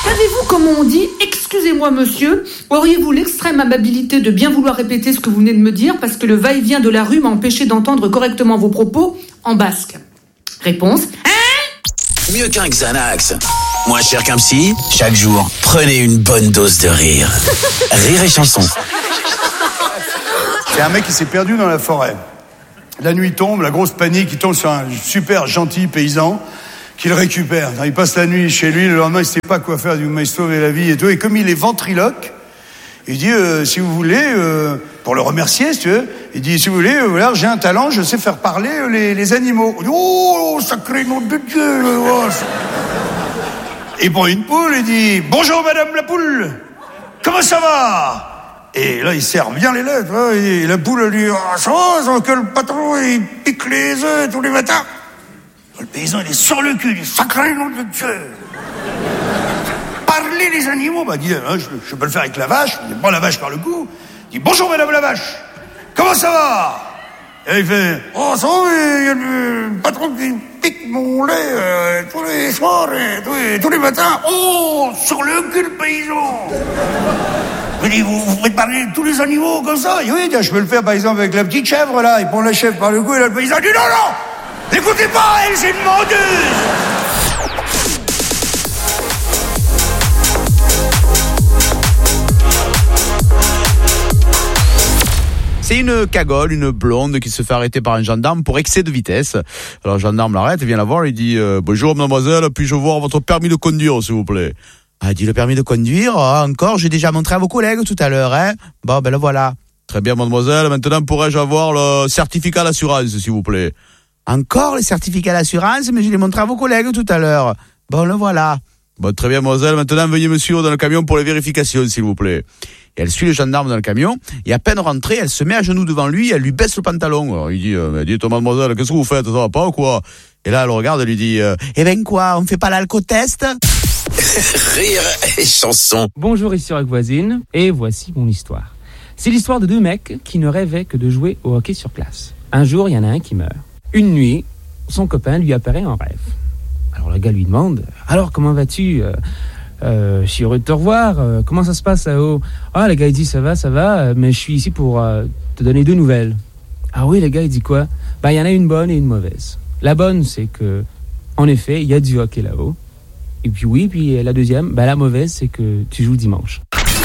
Savez-vous comment on dit « Excusez-moi monsieur » ? Auriez-vous l'extrême amabilité de bien vouloir répéter ce que vous venez de me dire parce que le va-et-vient de la rue m'a empêché d'entendre correctement vos propos en basque. Réponse. Mieux qu'un Xanax. Moins cher qu'un psy. Chaque jour, prenez une bonne dose de rire. Rire et chanson. C'est un mec qui s'est perdu dans la forêt. La nuit tombe, la grosse panique, il tombe sur un super gentil paysan qui le récupère. Il passe la nuit chez lui, le lendemain il ne sait pas quoi faire, il dit vous m'avez sauvé la vie et tout. Et comme il est ventriloque, il dit si vous voulez, pour le remercier si tu veux, il dit si vous voulez, voilà, j'ai un talent, je sais faire parler les animaux. Il dit, oh sacré nom de Dieu. Il prend une poule et dit bonjour madame la poule, comment ça va? Et là, il serre bien les lettres. Hein, et la poule, elle lui dit ça va, sans que le patron, il pique les œufs tous les matins. Le paysan, il est sur le cul, il dit sacré nom de Dieu. Parler les animaux, bah, dit, hein, je peux le faire avec la vache. Il prend la vache par le cou. Il dit bonjour madame la vache, comment ça va? Et il fait oh, ça va, il y a le patron qui pique mon lait tous les soirs et tous les matins. Oh, sur le cul, le paysan. Il dit, vous faites parler tous les animaux comme ça? Il dit, oui, je peux le faire par exemple avec la petite chèvre là. Il prend la chèvre par le cou et là le paysan dit non, n'écoutez pas, elle c'est une menteuse. C'est une cagole, une blonde qui se fait arrêter par un gendarme pour excès de vitesse. Alors le gendarme l'arrête, vient la voir, il dit bonjour mademoiselle, puis-je voir votre permis de conduire s'il vous plaît? Ah, dit le permis de conduire, encore, j'ai déjà montré à vos collègues tout à l'heure, hein. Bon, ben le voilà. Très bien, mademoiselle, maintenant pourrais-je avoir le certificat d'assurance, s'il vous plaît? Encore le certificat d'assurance, mais je l'ai montré à vos collègues tout à l'heure. Bon, le voilà. Bon, très bien, mademoiselle, maintenant veuillez me suivre dans le camion pour les vérifications, s'il vous plaît. Et elle suit le gendarme dans le camion, et à peine rentrée, elle se met à genoux devant lui, et elle lui baisse le pantalon. Alors il dit, dites mademoiselle, qu'est-ce que vous faites, ça va pas ou quoi? Et là, elle regarde, elle lui dit, eh ben quoi, on fait pas l'alcotest? Rire et chanson. Bonjour, ici Rock Voisine, et voici mon histoire. C'est l'histoire de deux mecs qui ne rêvaient que de jouer au hockey sur glace. Un jour, il y en a un qui meurt. Une nuit, son copain lui apparaît en rêve. Alors le gars lui demande, alors comment vas-tu? Je suis heureux de te revoir, comment ça se passe là-haut? Ah, le gars il dit ça va, mais je suis ici pour te donner deux nouvelles. Ah oui, le gars il dit quoi? Bah il y en a une bonne et une mauvaise. La bonne c'est que, en effet, il y a du hockey là-haut. Et puis oui, puis la deuxième, bah la mauvaise c'est que tu joues dimanche.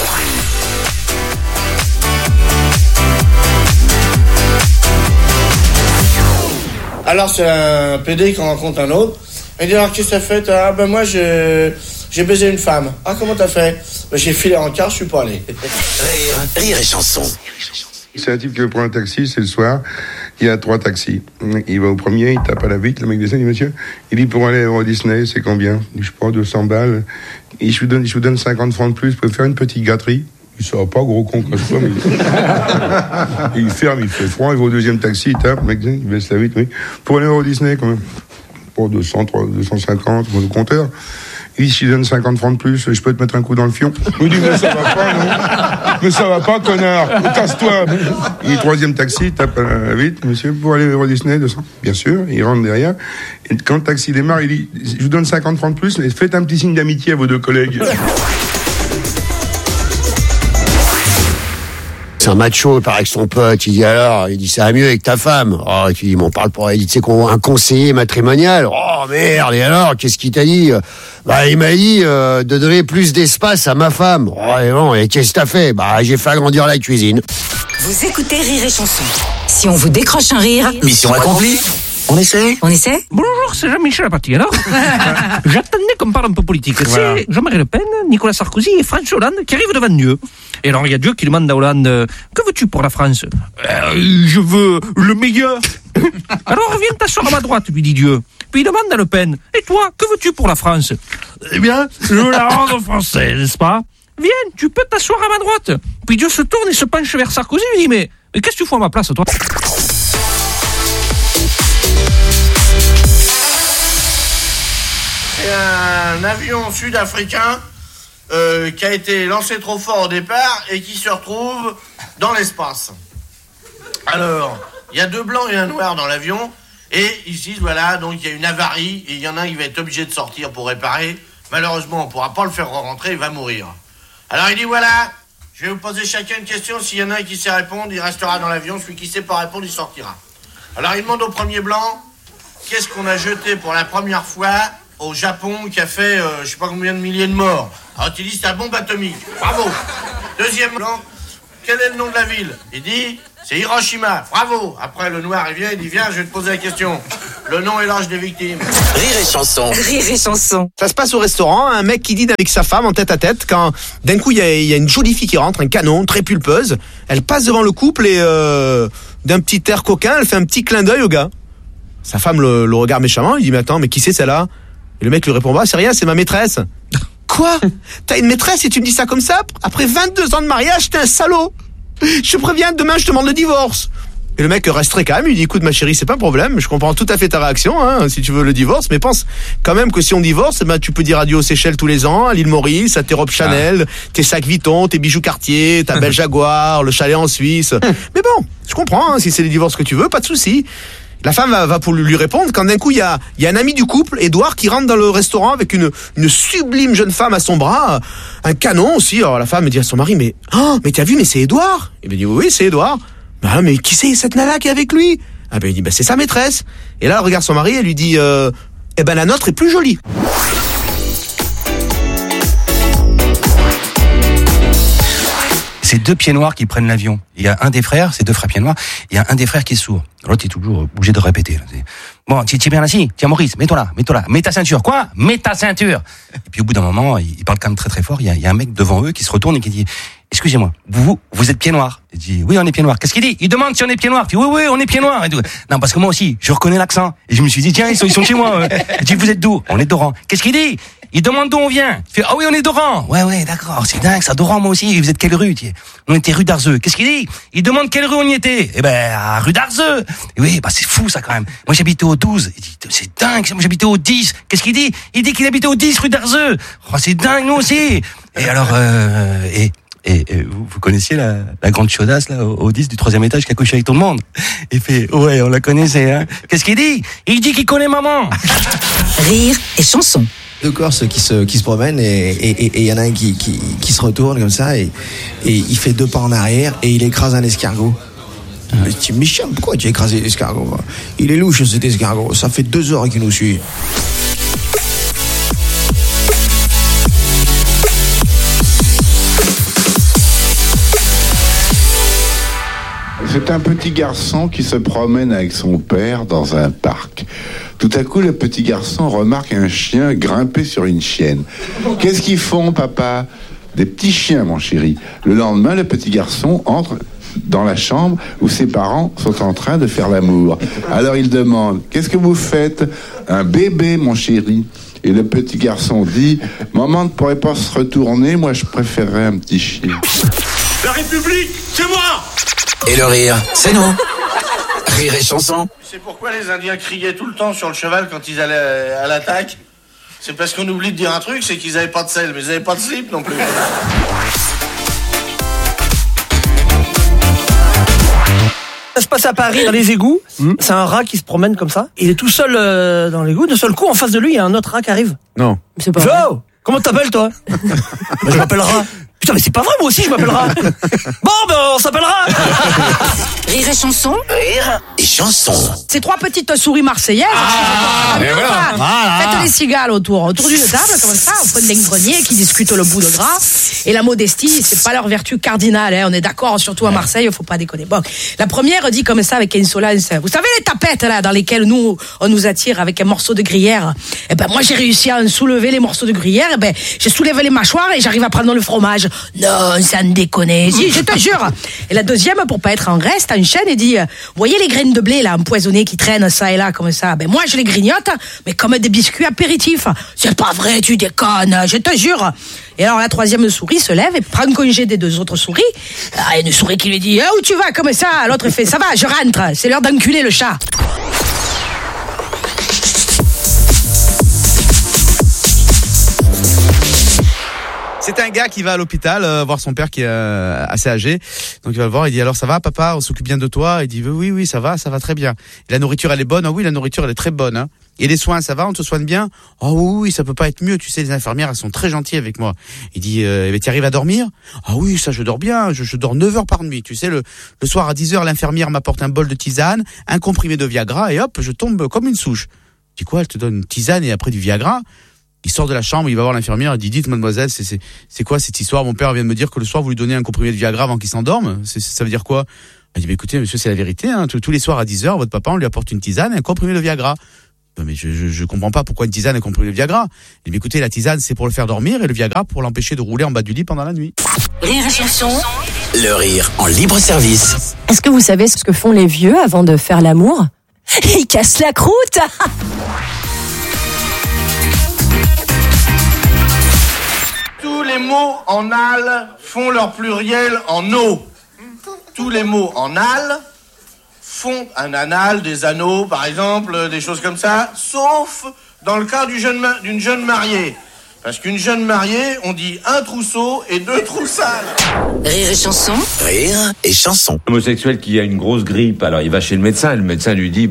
Alors c'est un PD qui rencontre un autre. Il dit alors qu'est-ce que t'as fait? Ah ben moi j'ai baisé une femme. Ah comment t'as fait? Ben, j'ai filé en car, je suis pas allé. Rire et chanson. C'est un type qui prend un taxi, c'est le soir. Il y a 3 taxis. Il va au premier, il tape à la vitre, le mec descend, il dit monsieur, il dit pour aller au Disney, c'est combien? Il dit je prends 200 balles. Et je vous donne 50 francs de plus, vous pouvez faire une petite gâterie. Il sort pas, gros con, quand je vois, mais... il ferme, il fait froid, il va au deuxième taxi, il tape, le mec il baisse la vitre, oui. Pour aller au Disney, quand même. Pour 200, 250, au compteur. Il dit, si je donne 50 francs de plus, je peux te mettre un coup dans le fion. Il dit, mais ça va pas, non? Mais ça va pas, connard. Casse-toi. Il dit, troisième taxi, il tape vite, monsieur, pour aller au Disney, 200. Bien sûr, il rentre derrière. Et quand le taxi démarre, il dit, je vous donne 50 francs de plus, mais faites un petit signe d'amitié à vos deux collègues. C'est un macho, il paraît que son pote, il dit alors, il dit ça va mieux avec ta femme. Oh, et puis il m'en parle pour, il dit tu sais qu'on un conseiller matrimonial. Oh merde, et alors, qu'est-ce qu'il t'a dit? Bah il m'a dit de donner plus d'espace à ma femme. Oh et bon, et qu'est-ce que t'as fait? Bah j'ai fait agrandir la cuisine. Vous écoutez Rire et Chanson. Si on vous décroche un rire, Mission accomplie. On essaie? Bonjour, c'est Jean-Michel Apathy. Alors, j'attendais qu'on parle un peu politique. Voilà. C'est Jean-Marie Le Pen, Nicolas Sarkozy et François Hollande qui arrivent devant Dieu. Et alors, il y a Dieu qui demande à Hollande, que veux-tu pour la France? Je veux le meilleur. Alors, viens t'asseoir à ma droite, lui dit Dieu. Puis il demande à Le Pen, et toi, que veux-tu pour la France? Eh bien, je veux la rendre française, n'est-ce pas? Viens, tu peux t'asseoir à ma droite. Puis Dieu se tourne et se penche vers Sarkozy et lui dit, mais qu'est-ce que tu fous à ma place, toi? C'est un avion sud-africain qui a été lancé trop fort au départ et qui se retrouve dans l'espace. Alors, il y a 2 blancs et un noir dans l'avion et ils se disent voilà, donc il y a une avarie et il y en a un qui va être obligé de sortir pour réparer. Malheureusement, on pourra pas le faire rentrer, il va mourir. Alors il dit voilà, je vais vous poser chacun une question, s'il y en a un qui sait répondre, il restera dans l'avion, celui qui sait pas répondre, il sortira. Alors il demande au premier blanc, qu'est-ce qu'on a jeté pour la première fois au Japon qui a fait je sais pas combien de milliers de morts. Alors il dit c'est la bombe atomique, bravo. Deuxième blanc, quel est le nom de la ville? Il dit c'est Hiroshima, bravo. Après le noir il vient, il dit viens, je vais te poser la question. Le nom et l'âge des victimes. Rire et chanson. Rire et chanson. Ça se passe au restaurant, un mec qui dîne avec sa femme en tête à tête, quand d'un coup il y a une jolie fille qui rentre, un canon, très pulpeuse. Elle passe devant le couple et d'un petit air coquin, elle fait un petit clin d'œil au gars. Sa femme le regarde méchamment, il dit mais attends, mais qui c'est celle-là? Et le mec lui répond bah c'est rien, c'est ma maîtresse. Quoi? T'as une maîtresse et tu me dis ça comme ça? Après 22 ans de mariage, t'es un salaud. Je te préviens, demain je te demande le divorce. Et le mec reste très calme, il dit écoute ma chérie, c'est pas un problème, je comprends tout à fait ta réaction, hein, si tu veux le divorce, mais pense quand même que si on divorce, ben, tu peux dire adieu aux Seychelles tous les ans, à l'île Maurice, à tes robes Chanel, tes sacs Vuitton, tes bijoux Cartier, ta belle Jaguar, le chalet en Suisse. Mais bon, je comprends, hein, si c'est le divorce que tu veux, pas de souci. La femme va pour lui répondre quand d'un coup il y a un ami du couple, Édouard, qui rentre dans le restaurant avec une sublime jeune femme à son bras, un canon aussi. Alors la femme dit à son mari mais t'as vu, mais c'est Édouard. Il me dit oui c'est Édouard. Ah, mais qui c'est cette nana qui est avec lui? Ah ben il dit c'est sa maîtresse. Et là elle regarde son mari et lui dit eh ben la nôtre est plus jolie. C'est deux pieds noirs qui prennent l'avion. Il y a un des frères, c'est deux frères pieds noirs, il y a un des frères qui est sourd. L'autre est toujours obligé de répéter. Bon, tu es bien assis? Tiens Maurice, mets-toi là. Mets ta ceinture. Quoi? Mets ta ceinture. Et puis au bout d'un moment, il parle quand même très très fort, il y a un mec devant eux qui se retourne et qui dit excusez-moi, vous êtes pieds noirs? Il dit oui, on est pieds noirs. Qu'est-ce qu'il dit? Il demande si on est pieds noirs. Il dit oui, on est pieds noirs. Non, parce que moi aussi, je reconnais l'accent. Et je me suis dit tiens, ils sont chez moi. Il dit vous êtes d'où? On est d'Oran. Qu'est-ce qu'il dit? Il demande d'où on vient. Il fait ah oui, on est d'Oran. Ouais, d'accord, c'est dingue ça, d'Oran moi aussi. Vous êtes quelle rue? On était rue d'Arzeux. Qu'est-ce qu'il dit? Il demande quelle rue on y était. Eh ben à rue d'Arzeux. Oui, c'est fou ça quand même. Moi j'habitais au 12. Il dit c'est dingue, moi j'habitais au 10. Qu'est-ce qu'il dit? Il dit qu'il habitait au 10 rue d'Arzeux. Oh, c'est dingue nous aussi. Et alors et vous connaissiez la grande chaudasse là au 10 du 3e étage qui a couché avec tout le monde? Il fait ouais, on la connaissait hein. Qu'est-ce qu'il dit? Il dit qu'il connaît maman. Rire et chanson. Deux Corses qui se promènent et il y en a un qui se retourne comme ça et il fait 2 pas en arrière et il écrase un escargot. Mais tu es méchant, pourquoi tu as écrasé l'escargot? Il est louche cet escargot, ça fait 2 heures qu'il nous suit. C'est un petit garçon qui se promène avec son père dans un parc. Tout à coup, le petit garçon remarque un chien grimper sur une chienne. Qu'est-ce qu'ils font, papa? Des petits chiens, mon chéri. Le lendemain, le petit garçon entre dans la chambre où ses parents sont en train de faire l'amour. Alors il demande, qu'est-ce que vous faites? Un bébé, mon chéri. Et le petit garçon dit, maman ne pourrait pas se retourner, moi je préférerais un petit chien. La République, c'est moi! Et le rire, c'est nous. Rire et chanson. C'est pourquoi les Indiens criaient tout le temps sur le cheval quand ils allaient à l'attaque? C'est parce qu'on oublie de dire un truc, c'est qu'ils avaient pas de sel, mais ils avaient pas de slip non plus. Ça se passe à Paris, dans les égouts. C'est un rat qui se promène comme ça. Il est tout seul dans l'égout. D'un seul coup, en face de lui, il y a un autre rat qui arrive. Non. C'est pas vrai. Comment t'appelles, toi? Je m'appelle Rat. Putain, mais c'est pas vrai, moi aussi, je m'appelle Rat. Bon, ben, on s'appellera. Rire et chanson. Rire et chanson. Ces 3 petites souris marseillaises. Faites les cigales autour d'une table, comme ça, au fond d'un grenier, qui discutent le bout de gras. Et la modestie, c'est pas leur vertu cardinale, hein, on est d'accord, surtout à Marseille, faut pas déconner. Bon, la première dit comme ça, avec insolence, vous savez les tapettes, là, dans lesquelles nous, on nous attire avec un morceau de gruyère? Eh ben, moi, j'ai réussi à en soulever les morceaux de gruyère, eh ben, j'ai soulevé les mâchoires et j'arrive à prendre le fromage. Non, ça ne déconne. Si, je te jure. Et la deuxième, pour pas être en reste, t'as une chaîne et dit, vous voyez les graines de blé, là, empoisonnées qui traînent ça et là, comme ça. Ben, moi, je les grignote, mais comme des biscuits apéritifs. C'est pas vrai, tu déconnes, je te jure. Et alors, la troisième souris se lève et prend congé des 2 autres souris. Ah, une souris qui lui dit, où tu vas, comme ça? L'autre fait, ça va, je rentre. C'est l'heure d'enculer le chat. C'est un gars qui va à l'hôpital voir son père qui est assez âgé. Donc il va le voir, il dit alors ça va papa, on s'occupe bien de toi. Il dit oui ça va très bien. Et la nourriture elle est bonne, oui la nourriture elle est très bonne. Hein. Et les soins ça va, on te soigne bien. Oh oui ça peut pas être mieux, tu sais les infirmières elles sont très gentilles avec moi. Il dit tu arrives à dormir? Ah oui ça je dors bien, je dors 9 heures par nuit. Tu sais le soir à 10 heures l'infirmière m'apporte un bol de tisane, un comprimé de Viagra et hop je tombe comme une souche. Je dis quoi, elle te donne une tisane et après du Viagra? Il sort de la chambre, il va voir l'infirmière, il dit dites mademoiselle, c'est quoi cette histoire? Mon père vient de me dire que le soir vous lui donnez un comprimé de Viagra avant qu'il s'endorme. Ça veut dire quoi? Elle dit mais écoutez monsieur c'est la vérité, hein, tous les soirs à 10h votre papa on lui apporte une tisane et un comprimé de Viagra. Mais je comprends pas pourquoi une tisane et un comprimé de Viagra. Il dit mais écoutez la tisane c'est pour le faire dormir et le Viagra pour l'empêcher de rouler en bas du lit pendant la nuit. Rire et chanson. Le rire en libre service. Est-ce que vous savez ce que font les vieux avant de faire l'amour? Ils cassent la croûte. Tous les mots en al font leur pluriel en o. Tous les mots en al font un anal, des anneaux, par exemple, des choses comme ça, sauf dans le cas d'une jeune mariée. Parce qu'une jeune mariée, on dit un trousseau et 2 trous sales. Rire et chanson. Rire et chanson. Homosexuel qui a une grosse grippe, alors il va chez le médecin lui dit,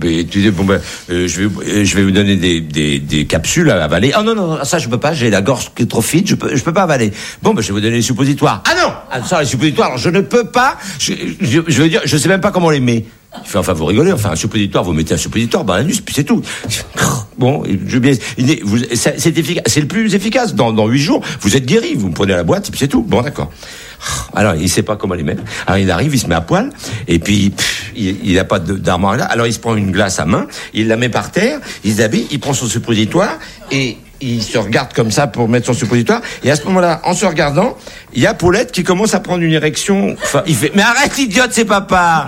je vais vous donner des capsules à avaler. Ah non, ça je peux pas, j'ai la gorge qui est trop fine, je peux pas avaler. Bon, je vais vous donner les suppositoires. Ah non, ça les suppositoires, alors je ne peux pas, je veux dire, je sais même pas comment les met. Il fait, enfin, vous rigolez, enfin, un suppositoire, vous mettez un suppositoire dans l'anus, puis c'est tout. Bon, c'est efficace, c'est le plus efficace. Dans 8 jours, vous êtes guéri, vous me prenez la boîte, et puis c'est tout. Bon, d'accord. Alors, il sait pas comment les mettre. Alors, il arrive, il se met à poil, et puis, il a pas d'armoire là. Alors, il se prend une glace à main, il la met par terre, il s'habille, il prend son suppositoire, et il se regarde comme ça pour mettre son suppositoire, et à ce moment-là, en se regardant, il y a Paulette qui commence à prendre une érection. Enfin, il fait, mais arrête, idiote, c'est papa!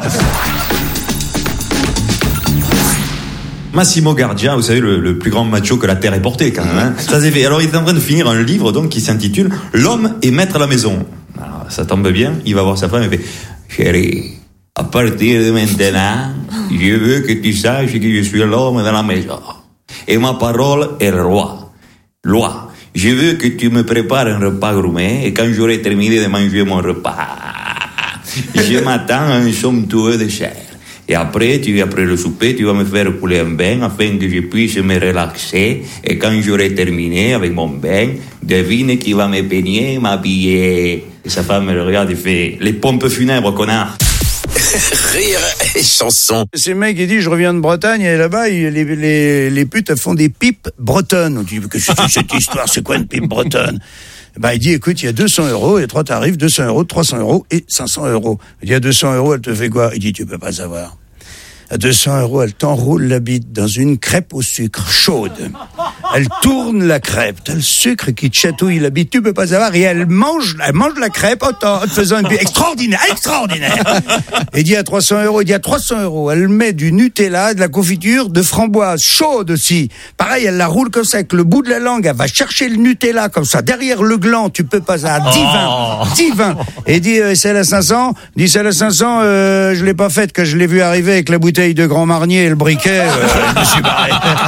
Massimo Gardia, vous savez, le plus grand macho que la terre ait porté, quand même. Hein. Ça s'est fait. Alors, il est en train de finir un livre, donc, qui s'intitule L'homme est maître à la maison. Alors, ça tombe bien, il va voir sa femme et fait Chérie, à partir de maintenant, je veux que tu saches que je suis l'homme de la maison. Et ma parole est loi. Je veux que tu me prépares un repas gourmet et quand j'aurai terminé de manger mon repas, je m'attends à un somptueux dessert. Et après le souper, tu vas me faire couler un bain afin que je puisse me relaxer. Et quand j'aurai terminé avec mon bain, devine qui va me peigner, m'habiller. Et sa femme le regarde et fait les pompes funèbres, connard. Rire et chanson. C'est le mec qui dit je reviens de Bretagne et là-bas les putes elles font des pipes bretonnes. On dit que c'est cette histoire, c'est quoi une pipe bretonne? Il dit écoute il y a 200 €, il y a 3 tarifs, 200 €, 300 € et 500 €. Il dit à 200 € elle te fait quoi? Il dit tu peux pas savoir. À 200 € elle t'enroule la bite dans une crêpe au sucre chaude. Elle tourne la crêpe, t'as le sucre qui te chatouille la bite, tu peux pas savoir, et elle mange la crêpe en te faisant une bite extraordinaire. Et dit à 300 €, il dit à 300 €, elle met du Nutella, de la confiture, de framboise chaude aussi. Pareil, elle la roule comme ça avec le bout de la langue, elle va chercher le Nutella comme ça derrière le gland, tu peux pas ça, divin. Et dit celle à 500, je l'ai pas faite que je l'ai vu arriver avec la bouteille de Grand Marnier et le briquet, je me suis barré.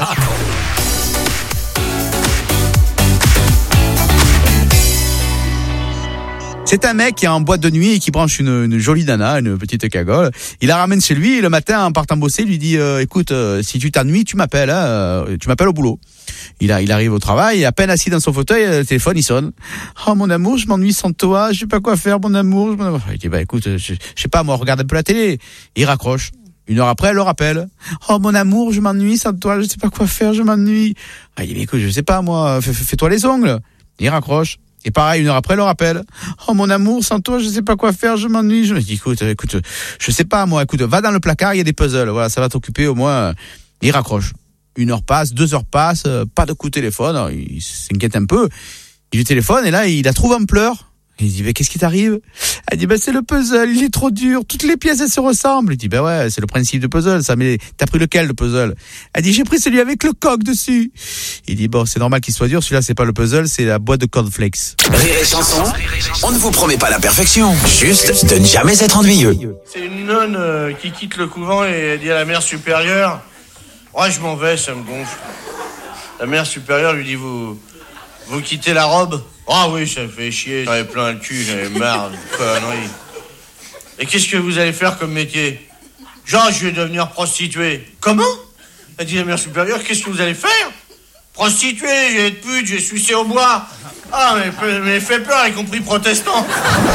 C'est un mec qui est en boîte de nuit et qui branche une jolie nana, une petite cagole. Il la ramène chez lui et le matin, en partant bosser, il lui dit écoute, si tu t'ennuies, tu m'appelles au boulot. Il arrive au travail, à peine assis dans son fauteuil, le téléphone il sonne. Oh mon amour, je m'ennuie sans toi, je sais pas quoi faire, mon amour. Il dit écoute, je sais pas moi, regarde un peu la télé. Il raccroche. 1 heure après, elle le rappelle. Oh mon amour, je m'ennuie sans toi, je sais pas quoi faire, je m'ennuie. Il dit écoute, je sais pas moi, fais-toi les ongles. Il raccroche. Et pareil, 1 heure après, elle le rappelle. Oh mon amour, sans toi, je sais pas quoi faire, je m'ennuie. Je me dis écoute, je sais pas moi, écoute, va dans le placard, il y a des puzzles, voilà, ça va t'occuper au moins. Il raccroche. 1 heure passe, 2 heures passent, pas de coup de téléphone, alors, il s'inquiète un peu. Il lui téléphone et là, il la trouve en pleurs. Il dit, qu'est-ce qui t'arrive? Elle dit, c'est le puzzle, il est trop dur, toutes les pièces, elles se ressemblent. Il dit, ouais, c'est le principe du puzzle, ça, mais t'as pris lequel, le puzzle? Elle dit, j'ai pris celui avec le coq dessus. Il dit, c'est normal qu'il soit dur, celui-là, c'est pas le puzzle, c'est la boîte de cornflakes. Rire et chanson, on ne vous promet pas la perfection, juste de ne jamais être ennuyeux. C'est une nonne qui quitte le couvent et elle dit à la mère supérieure, je m'en vais, ça me gonfle. La mère supérieure lui dit, vous Vous quittez la robe? Ah oui, ça fait chier. J'avais plein le cul, j'avais marre de conneries. Et qu'est-ce que vous allez faire comme métier? Genre, je vais devenir prostituée. Comment? Elle dit la mère supérieure, qu'est-ce que vous allez faire? Prostituée, je vais être pute, je vais sucer au bois. Ah, mais fait peur, y compris protestant.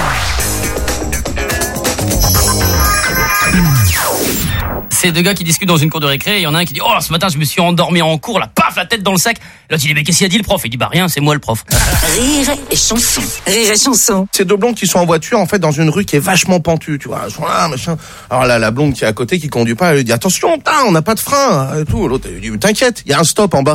C'est deux gars qui discutent dans une cour de récré, il y en a un qui dit « Oh, ce matin, je me suis endormi en cours, là, paf, la tête dans le sac !» L'autre, il dit « Mais qu'est-ce qu'il a dit, le prof ?» Il dit « Bah rien, c'est moi, le prof. » Rire et chanson. Rire et chanson. C'est deux blondes qui sont en voiture, en fait, dans une rue qui est vachement pentue, tu vois. Elles sont là, machin. Alors là, la blonde qui est à côté, qui conduit pas, elle lui dit « Attention, on n'a pas de frein, et tout. » L'autre, elle lui dit « T'inquiète, il y a un stop en bas. »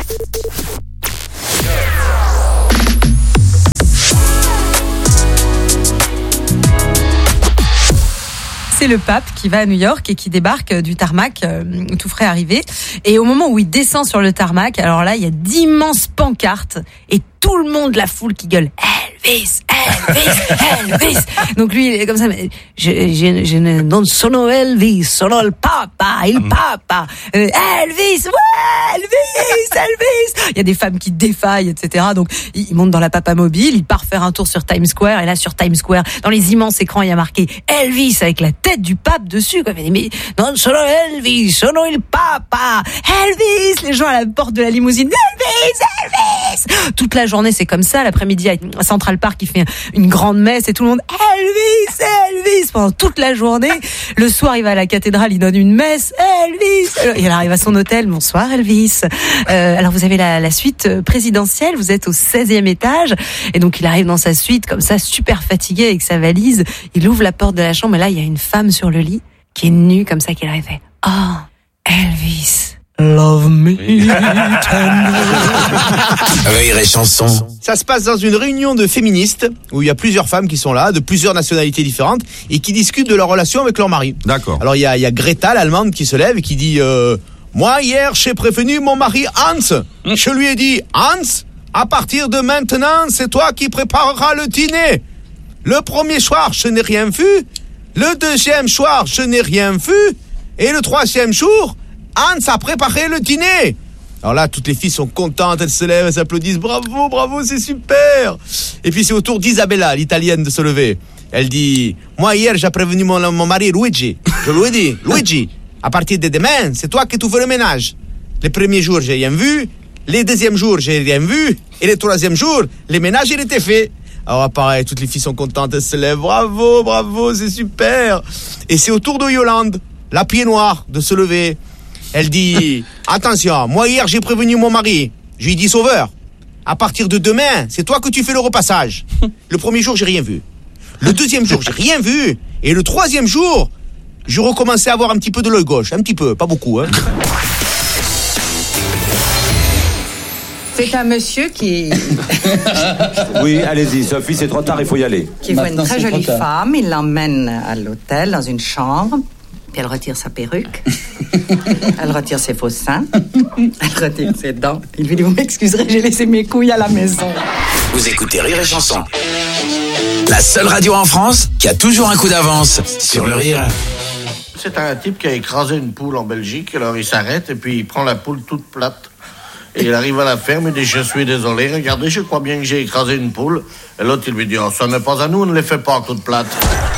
C'est le pape qui va à New York et qui débarque du tarmac, tout frais arrivé. Et au moment où il descend sur le tarmac, alors là, il y a d'immenses pancartes et tout le monde, la foule qui gueule Elvis, Elvis, Elvis. Donc lui, il est comme ça, mais je non sono Elvis, sono il papa. Elvis, ouais, Elvis. Il y a des femmes qui défaillent, etc. Donc il monte dans la papa mobile, il part faire un tour sur Times Square, et là sur Times Square, dans les immenses écrans, il y a marqué Elvis avec la tête du pape dessus. Quoi. Mais non sono Elvis, sono il papa. Elvis, les gens à la porte de la limousine, Elvis. Toute la journée, c'est comme ça. L'après-midi, à Central Park, il fait une grande messe et tout le monde Elvis pendant toute la journée. Le soir, il va à la cathédrale, il donne une messe Elvis. Et il arrive à son hôtel. Bonsoir Elvis. Alors vous avez la suite présidentielle. Vous êtes au 16e étage et donc il arrive dans sa suite comme ça, super fatigué avec sa valise. Il ouvre la porte de la chambre et là, il y a une femme sur le lit qui est nue comme ça, qui arrive fait Oh Elvis. Love me tender. Rire et chanson. Ça se passe dans une réunion de féministes où il y a plusieurs femmes qui sont là, de plusieurs nationalités différentes et qui discutent de leur relation avec leur mari. D'accord. Alors il y a Greta, l'allemande, qui se lève et qui dit moi hier j'ai prévenu mon mari Hans. Je lui ai dit Hans, à partir de maintenant c'est toi qui prépareras le dîner. Le premier soir je n'ai rien vu, le deuxième soir je n'ai rien vu et le troisième jour Hans a préparé le dîner. Alors là, toutes les filles sont contentes, elles se lèvent, elles applaudissent, bravo, c'est super. Et puis c'est au tour d'Isabella, l'italienne, de se lever. Elle dit, moi hier j'ai prévenu mon mari Luigi. Je lui ai dit, Luigi, à partir de demain, c'est toi qui fais le ménage. Les premiers jours, j'ai rien vu. Les deuxièmes jours, j'ai rien vu. Et les troisième jours, les ménages, il était fait. Alors pareil, toutes les filles sont contentes, elles se lèvent, bravo, c'est super. Et c'est au tour de Yolande, la pied noire, de se lever. Elle dit, attention, moi hier j'ai prévenu mon mari. Je lui ai dit, Sauveur, à partir de demain, c'est toi que tu fais le repassage. Le premier jour, j'ai rien vu. Le deuxième jour, j'ai rien vu. Et le troisième jour, je recommençais à avoir un petit peu de l'œil gauche. Un petit peu, pas beaucoup. Hein. C'est un monsieur qui... Oui, allez-y, Sophie, c'est trop tard, il faut y aller. qui voit une très jolie femme, il l'emmène à l'hôtel, dans une chambre. Puis elle retire sa perruque, elle retire ses faux seins, elle retire ses dents. Il lui dit, vous m'excuserez, j'ai laissé mes couilles à la maison. Vous écoutez Rire et Chanson. La seule radio en France qui a toujours un coup d'avance sur le rire. C'est un type qui a écrasé une poule en Belgique, alors il s'arrête et puis il prend la poule toute plate. Et il arrive à la ferme, il dit, je suis désolé, regardez, je crois bien que j'ai écrasé une poule. Et l'autre, il lui dit, oh, ça n'est pas à nous, on ne les fait pas toutes plates.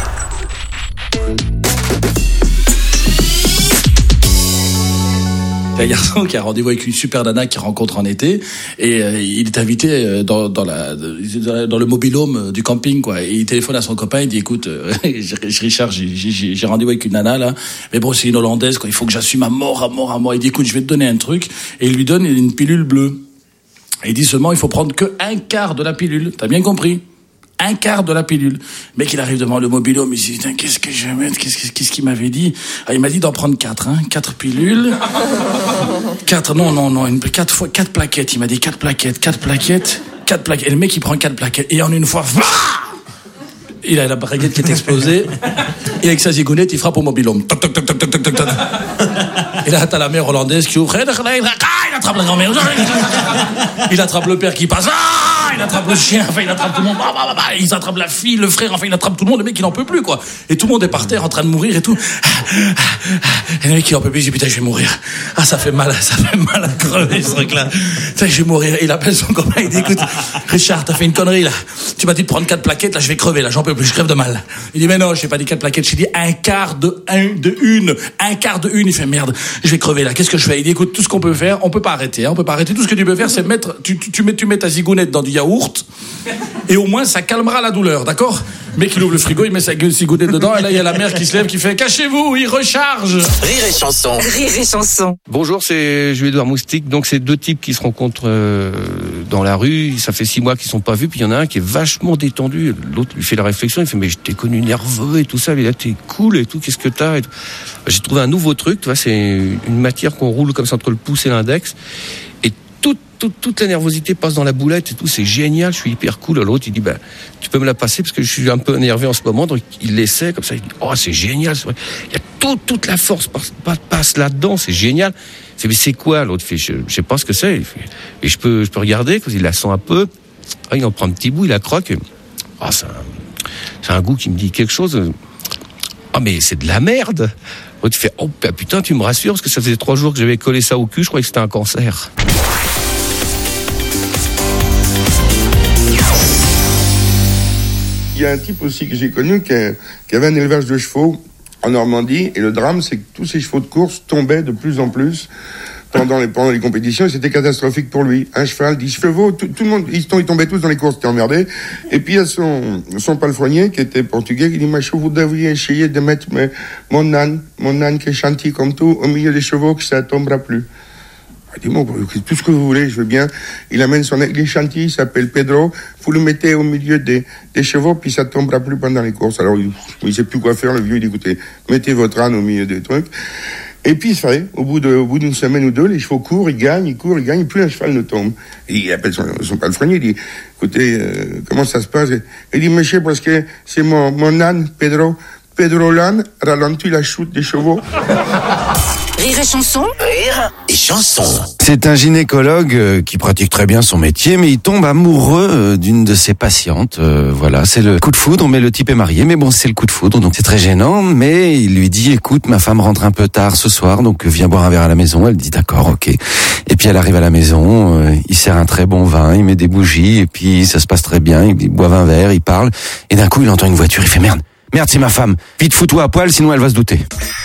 Un garçon qui a rendez-vous avec une super nana qu'il rencontre en été et il est invité dans le mobil-home du camping, quoi. Et il téléphone à son copain, il dit écoute Richard, j'ai rendez-vous avec une nana là, mais bon c'est une Hollandaise, quoi. Il faut que j'assume à mort. Il dit écoute, je vais te donner un truc, et il lui donne une pilule bleue. Et il dit seulement il faut prendre que un quart de la pilule. T'as bien compris? Un quart de la pilule. Le mec, il arrive devant le mobil-home, il se dit, qu'est-ce que je vais mettre? Qu'est-ce qu'il m'avait dit? Ah, il m'a dit d'en prendre 4, hein. 4 pilules. 4 plaquettes. Il m'a dit 4 plaquettes. Et le mec, il prend 4 plaquettes. Et en une fois, il a la baguette qui est explosée. Et avec sa zigounette, il frappe au mobil-home. Et là, t'as la mère hollandaise qui ouvre. Il attrape la grand-mère. Il attrape le père qui passe. il attrape le chien, enfin il attrape tout le monde, ils attrapent la fille, le frère, enfin il attrape tout le monde, le mec il n'en peut plus quoi. Et tout le monde est par terre en train de mourir et tout. Et le mec il en peut plus, il dit putain je vais mourir. Ah ça fait mal à crever ce truc là. Putain je vais mourir. Et il appelle son copain, il dit écoute Richard t'as fait une connerie là. Tu m'as dit de prendre 4 plaquettes, là je vais crever, là j'en peux plus, je crève de mal. Il dit mais non je t'ai pas dit 4 plaquettes, j'ai dit un quart de une. Il fait merde, je vais crever là, qu'est-ce que je fais? Il dit écoute tout ce qu'on peut faire, on peut pas arrêter, tout ce que tu peux faire c'est mettre, tu mets ta zigounette dans du yaourt et au moins ça calmera la douleur, d'accord? Mais qu'il ouvre le frigo, il met sa zigounette dedans et là il y a la mère qui se lève qui fait cachez-vous, il recharge. Rire et chanson. Rire et chanson. Bonjour, c'est Jules-Édouard Moustique. Donc c'est 2 types qui se rencontrent dans la rue, ça fait 6 mois qu'ils sont pas vus, puis il y en a un qui est vachement détendu, l'autre lui fait la réflexion, il fait mais je t'ai connu nerveux et tout ça, mais là t'es cool et tout, qu'est-ce que t'as et tout. J'ai trouvé un nouveau truc, tu vois, c'est une matière qu'on roule comme ça entre le pouce et l'index et toute la nervosité passe dans la boulette et tout, c'est génial, je suis hyper cool. L'autre il dit tu peux me la passer parce que je suis un peu énervé en ce moment, donc il l'essaie comme ça, il dit c'est génial, c'est vrai. Il y a toute la force passe là-dedans, c'est génial. Mais c'est quoi? L'autre fait je sais pas ce que c'est. Et je peux regarder, il la sent un peu, il en prend un petit bout, il la croque. C'est un goût qui me dit quelque chose. Mais c'est de la merde. L'autre fait putain tu me rassures parce que ça faisait 3 jours que j'avais collé ça au cul, je croyais que c'était un cancer. Il y a un type aussi que j'ai connu qui avait un élevage de chevaux en Normandie, et le drame c'est que tous ces chevaux de course tombaient de plus en plus pendant les compétitions, et c'était catastrophique pour lui. Un cheval, 10 chevaux, tout le monde, ils tombaient tous dans les courses, c'était emmerdé. Et puis il y a son palefrenier qui était portugais, qui dit vous devriez essayer de mettre mon âne qui est gentil comme tout au milieu des chevaux, que ça tombera plus. Il dit tout ce que vous voulez, je veux bien. Il amène il est gentil, il s'appelle Pedro. Vous le mettez au milieu des chevaux, puis ça tombera plus pendant les courses. Alors il sait plus quoi faire, le vieux. Il dit écoutez, mettez votre âne au milieu des trucs. Et puis c'est vrai, au bout d'une semaine ou 2, les chevaux courent, ils gagnent, et plus un cheval ne tombe. Et il appelle son palefrenier, il dit écoutez, comment ça se passe? Il dit monsieur, parce que c'est mon âne, Pedro l'âne ralentit la chute des chevaux. Rire et chanson. Rire et chanson. C'est un gynécologue qui pratique très bien son métier, mais il tombe amoureux d'une de ses patientes. Voilà, c'est le coup de foudre, mais le type est marié. Mais bon, c'est le coup de foudre, donc c'est très gênant. Mais il lui dit, écoute, ma femme rentre un peu tard ce soir, donc viens boire un verre à la maison. Elle dit, d'accord, ok. Et puis elle arrive à la maison, il sert un très bon vin, il met des bougies, et puis ça se passe très bien. Il boit un verre, il parle, et d'un coup, il entend une voiture, il fait merde, c'est ma femme. Vite, fous-toi à poil, sinon elle va se douter.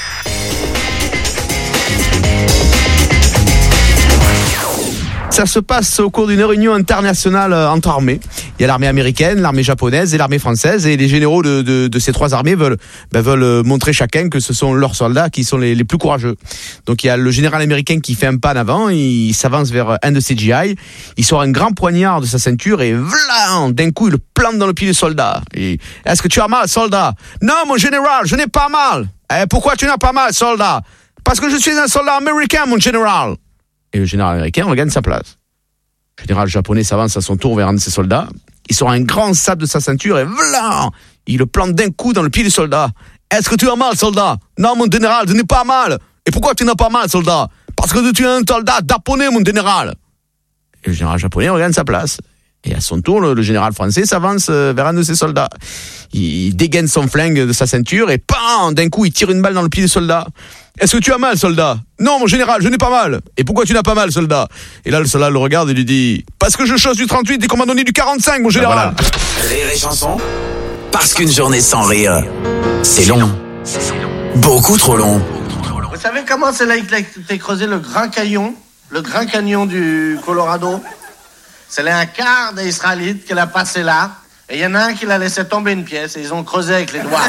Ça se passe au cours d'une réunion internationale entre armées. Il y a l'armée américaine, l'armée japonaise et l'armée française, et les généraux de ces 3 armées veulent montrer chacun que ce sont leurs soldats qui sont les plus courageux. Donc il y a le général américain qui fait un pas en avant, il s'avance vers un de ses GI, il sort un grand poignard de sa ceinture et vlan, d'un coup il le plante dans le pied du soldat. Et, est-ce que tu as mal, soldat? Non mon général, je n'ai pas mal. Pourquoi tu n'as pas mal, soldat? Parce que je suis un soldat américain, mon général. Et le général américain regagne sa place. Le général japonais s'avance à son tour vers un de ses soldats. Il sort un grand sabre de sa ceinture et vlan, il le plante d'un coup dans le pied du soldat. Est-ce que tu as mal, soldat? Non, mon général, je n'ai pas mal. Et pourquoi tu n'as pas mal, soldat? Parce que tu es un soldat japonais, mon général. Et le général japonais regagne sa place. Et à son tour, le général français s'avance vers un de ses soldats. Il dégaine son flingue de sa ceinture et PAM! D'un coup, il tire une balle dans le pied du soldat. Est-ce que tu as mal, soldat? Non, mon général, je n'ai pas mal. Et pourquoi tu n'as pas mal, soldat? Et là, le soldat le regarde et lui dit parce que je chasse du 38 et qu'on m'a donné du 45, mon général. Voilà. Rire et chanson. Parce qu'une journée sans rire, c'est long. Beaucoup trop long. Vous savez comment c'est là qu'il a creusé le Grand Canyon du Colorado? C'est un quart des Israélites qui l'a passé là, et il y en a un qui l'a laissé tomber une pièce, et ils ont creusé avec les doigts.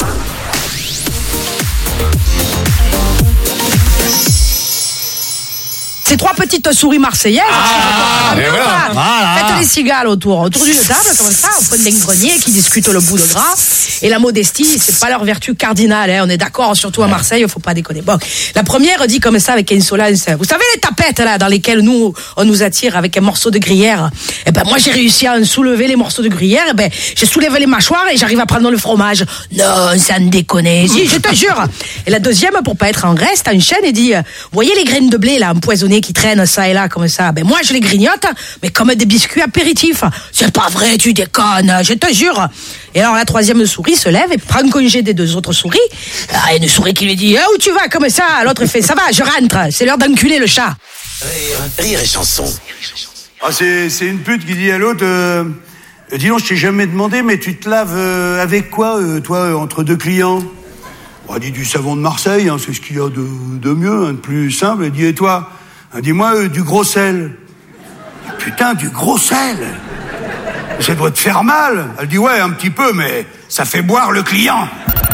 Ces 3 petites souris marseillaises. Faites les cigales autour d'une table, comme ça, au point d'un grenier, qui discutent le bout de gras. Et la modestie, c'est pas leur vertu cardinale, hein. On est d'accord, surtout à Marseille, faut pas déconner. Bon, la première dit comme ça avec insolence. Vous savez les tapettes là dans lesquelles on nous attire avec un morceau de gruyère. Eh ben moi j'ai réussi à soulever les morceaux de gruyère. Eh ben j'ai soulevé les mâchoires et j'arrive à prendre le fromage. Non, ça ne déconne. Si, je te jure. Et la deuxième, pour pas être en reste, enchaîne et dit, voyez les graines de blé là empoisonnées qui traînent ça et là comme ça. Ben moi je les grignote, mais comme des biscuits apéritifs. C'est pas vrai, tu déconnes, je te jure. Et alors la troisième souris se lève et prend congé des deux autres souris. Ah, une souris qui lui dit où tu vas comme ça. L'autre fait ça va, je rentre. C'est l'heure d'enculer le chat. Rire et chanson. Ah, c'est une pute qui dit à l'autre dis donc, je t'ai jamais demandé, mais tu te laves avec quoi, toi, entre deux clients? On dit du savon de Marseille, hein, c'est ce qu'il y a de mieux, hein, de plus simple. Elle dit, et toi? Dis-moi du gros sel. Putain, du gros sel? Ça doit te faire mal. Elle dit, ouais, un petit peu, mais ça fait boire le client.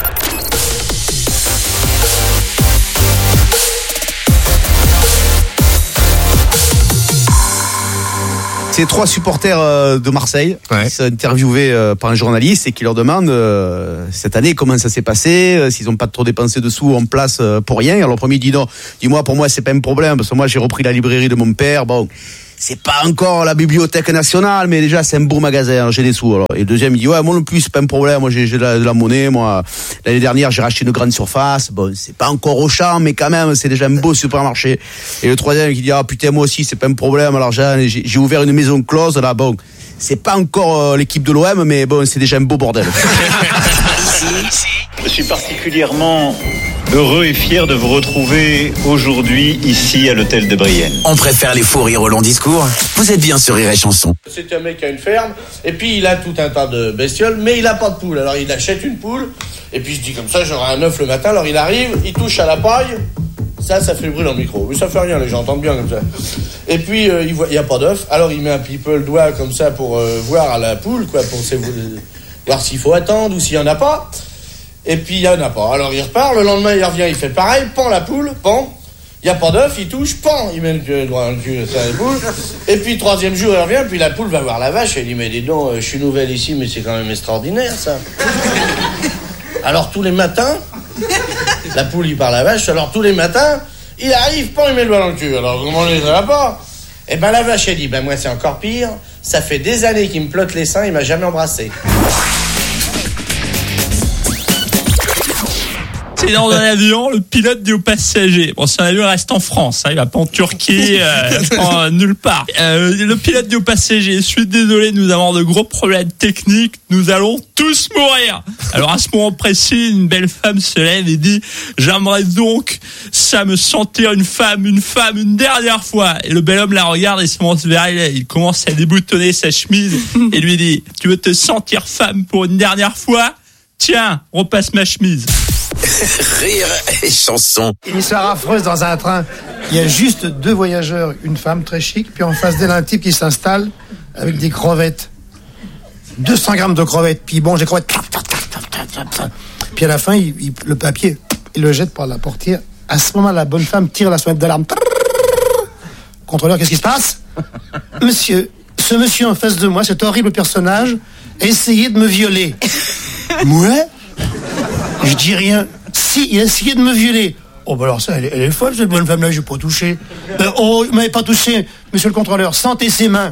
C'est 3 supporters de Marseille qui sont interviewés par un journaliste et qui leur demande cette année comment ça s'est passé, s'ils n'ont pas trop dépensé de sous en place pour rien. Alors le premier dit non, dis-moi, pour moi c'est pas un problème parce que moi j'ai repris la librairie de mon père. Bon, c'est pas encore la Bibliothèque nationale, mais déjà c'est un beau magasin, alors j'ai des sous. Alors. Et le deuxième il dit ouais, moi non plus c'est pas un problème, moi j'ai de la monnaie, moi l'année dernière j'ai racheté une grande surface, bon c'est pas encore Auchan, mais quand même c'est déjà un beau supermarché. Et le troisième qui dit ah putain moi aussi c'est pas un problème, alors j'ai ouvert une maison close là, bon c'est pas encore l'équipe de l'OM, mais bon c'est déjà un beau bordel. Je suis particulièrement heureux et fier de vous retrouver aujourd'hui ici à l'hôtel de Brienne. On préfère les fous rires au long discours. Vous êtes bien sur Rire et Chanson. C'est un mec qui a une ferme, et puis il a tout un tas de bestioles, mais il a pas de poule. Alors il achète une poule, et puis je dis comme ça, j'aurai un œuf le matin. Alors il arrive, il touche à la paille, ça fait le bruit dans le micro. Mais ça fait rien, les gens entendent bien comme ça. Et puis il voit, il y a pas d'œuf, alors il met un petit peu le doigt comme ça pour voir à la poule, quoi, pour voir s'il faut attendre ou s'il y en a pas. Et puis il y en a pas. Alors il repart, le lendemain il revient, il fait pareil, pend la poule, pend. Il n'y a pas d'œuf, il touche, pend, il met le doigt dans le cul, ça la poule. Et puis le troisième jour il revient, puis la poule va voir la vache, elle dit mais dis donc, je suis nouvelle ici, mais c'est quand même extraordinaire ça. Alors tous les matins, la poule il parle à la vache, alors tous les matins, il arrive, pend, il met le doigt dans le cul. Alors comment ça va pas? Et ben la vache elle dit, ben moi c'est encore pire, ça fait des années qu'il me plotte les seins, il m'a jamais embrassé. C'est dans un avion, le pilote dit aux passagers, bon, c'est un avion reste en France, hein, il va pas en Turquie, nulle part. Le pilote dit aux passagers, je suis désolé, nous avons de gros problèmes techniques, nous allons tous mourir. Alors à ce moment précis, une belle femme se lève et dit, j'aimerais donc ça me sentir une femme une dernière fois. Et le bel homme la regarde et se commence vers elle, il commence à déboutonner sa chemise et lui dit, tu veux te sentir femme pour une dernière fois? Tiens, repasse ma chemise. Rire et Chanson. Une histoire affreuse dans un train. Il y a juste 2 voyageurs, une femme très chic, puis en face d'elle un type qui s'installe avec des crevettes. 200 grammes de crevettes, puis bon, j'ai crevettes. Puis à la fin, le papier, il le jette par la portière. À ce moment, la bonne femme tire la sonnette d'alarme. Contrôleur, qu'est-ce qui se passe? Monsieur, ce monsieur en face de moi, cet horrible personnage, a essayé de me violer. Moi? Je dis rien. Si, il a essayé de me violer. Oh, bah alors ça, elle est folle, cette bonne femme-là, je vais pas toucher. Oh, il m'avait pas touché, monsieur le contrôleur, sentez ses mains.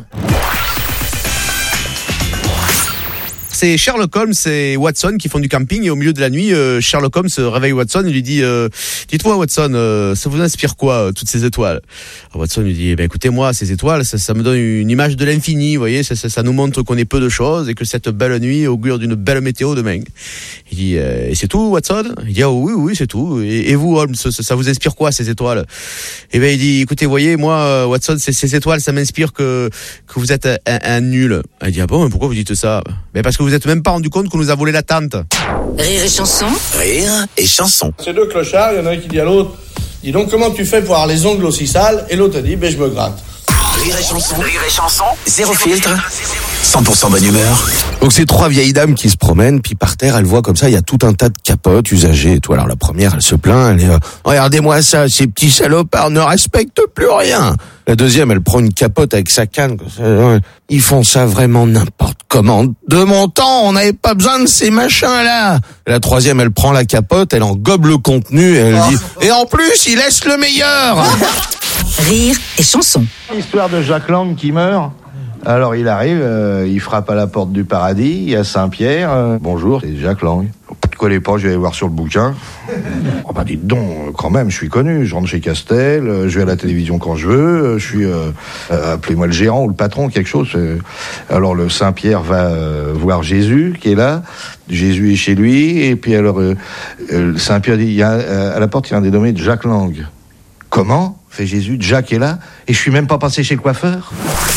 C'est Sherlock Holmes et Watson qui font du camping et au milieu de la nuit, Sherlock Holmes réveille Watson et lui dit dites-moi Watson, ça vous inspire quoi toutes ces étoiles? Alors Watson lui dit écoutez moi ces étoiles ça me donne une image de l'infini, vous voyez, ça nous montre qu'on est peu de choses et que cette belle nuit augure d'une belle météo demain. Il dit et c'est tout Watson? Il dit oui c'est tout. Et vous Holmes, ça vous inspire quoi ces étoiles? Et il dit écoutez vous voyez moi Watson ces étoiles ça m'inspire que vous êtes un nul. Il dit ah bon pourquoi vous dites ça? Parce que vous êtes même pas rendu compte qu'on nous a volé la tente. Rire et Chanson. Rire et Chanson. C'est 2 clochards, il y en a un qui dit à l'autre, dis donc comment tu fais pour avoir les ongles aussi sales? Et l'autre dit, je me gratte. Rire et Chanson. Rire et Chanson. Zéro filtre. 100% bonne humeur. Donc c'est 3 vieilles dames qui se promènent, puis par terre, elles voient comme ça, il y a tout un tas de capotes usagées et tout. Alors la première, elle se plaint, elle est regardez-moi ça, ces petits salopards ne respectent plus rien. La deuxième, elle prend une capote avec sa canne. Ils font ça vraiment n'importe comment. De mon temps, on n'avait pas besoin de ces machins-là. La troisième, elle prend la capote, elle en gobe le contenu et elle dit « Et en plus, il laisse le meilleur !» Rire et Chanson. L'histoire de Jacques Lang qui meurt. Alors il arrive, il frappe à la porte du paradis, il y a Saint-Pierre. Bonjour, c'est Jacques Lang. te connais pas, je vais aller voir sur le bouquin. Oh bah dites donc, quand même, je suis connu. Je rentre chez Castel, je vais à la télévision quand je veux, je suis, appelez-moi le gérant ou le patron, quelque chose. Alors le Saint-Pierre va voir Jésus qui est là. Jésus est chez lui, et puis alors Saint-Pierre dit, il y a, à la porte, il y a un dénommé Jacques Lang. Comment? Fait Jésus, Jacques est là, et je suis même pas passé chez le coiffeur.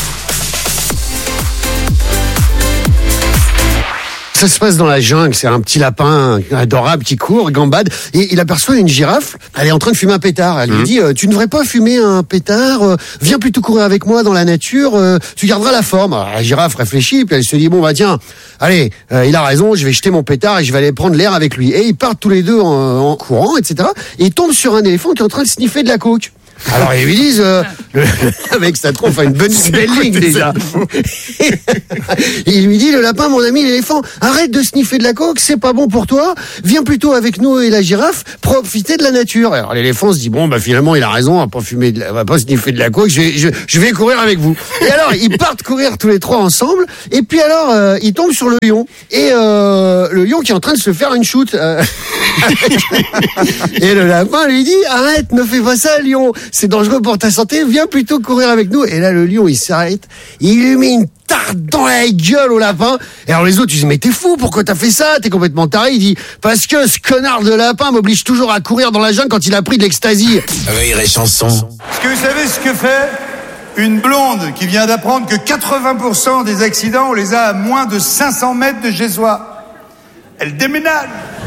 Ça se passe dans la jungle, c'est un petit lapin adorable qui court, gambade, et il aperçoit une girafe, elle est en train de fumer un pétard. Elle lui dit, tu ne devrais pas fumer un pétard, viens plutôt courir avec moi dans la nature, tu garderas la forme. Alors, la girafe réfléchit, puis elle se dit, bon bah tiens, allez, il a raison, je vais jeter mon pétard et je vais aller prendre l'air avec lui. Et ils partent tous les deux en courant, etc. Et ils tombent sur un éléphant qui est en train de sniffer de la coke. Alors ils lui disent, avec sa tronche a une belle ligne déjà. Il lui dit, le lapin, mon ami l'éléphant, arrête de sniffer de la coke, c'est pas bon pour toi, viens plutôt avec nous et la girafe, profiter de la nature. Alors l'éléphant se dit, bon bah finalement il a raison, on va pas sniffer de la coke, je vais courir avec vous. Et alors ils partent courir tous les trois ensemble, et puis alors ils tombent sur le lion, et le lion qui est en train de se faire une shoot. Et le lapin lui dit, arrête, ne fais pas ça lion, c'est dangereux pour ta santé, viens plutôt courir avec nous. Et là, le lion, il s'arrête, il lui met une tarte dans la gueule au lapin. Et alors les autres, ils disent, mais t'es fou, pourquoi t'as fait ça? T'es complètement taré. Il dit, parce que ce connard de lapin m'oblige toujours à courir dans la jungle quand il a pris de l'ecstasy. Rire et chanson. Est-ce que vous savez ce que fait une blonde qui vient d'apprendre que 80% des accidents, on les a à moins de 500 mètres de chez soi? Elle déménage.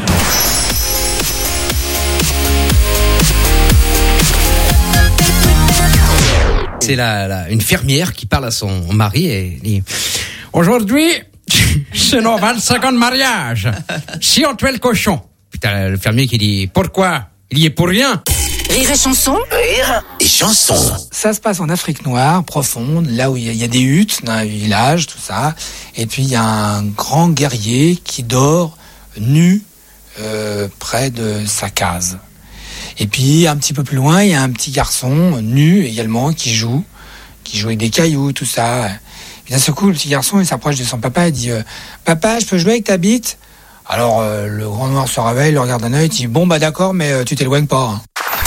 C'est une fermière qui parle à son mari et dit « Aujourd'hui, c'est nos 25 ans de mariage. Si on tuait le cochon. » Putain, le fermier qui dit « Pourquoi? Il y est pour rien. » Rire et chanson. Rire et chanson. Ça se passe en Afrique noire, profonde, là où il y a des huttes dans un village, tout ça. Et puis il y a un grand guerrier qui dort nu près de sa case. Et puis un petit peu plus loin, il y a un petit garçon nu également qui joue avec des cailloux, tout ça. Et d'un seul coup, le petit garçon, il s'approche de son papa et dit Papa, je peux jouer avec ta bite? Alors le grand noir se réveille, le regarde d'un œil, il dit bon bah d'accord, mais tu t'éloignes pas. Hein.